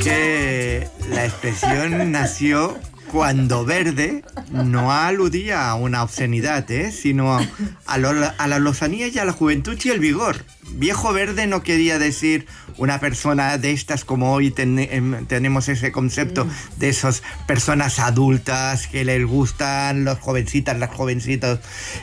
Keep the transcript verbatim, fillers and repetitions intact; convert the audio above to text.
que la expresión nació cuando verde no aludía a una obscenidad, ¿eh? Sino a, a, lo, a la lozanía y a la juventud y el vigor. Viejo verde no quería decir una persona de estas como hoy ten, tenemos ese concepto de esas personas adultas que les gustan los jovencitas, las jovencitas.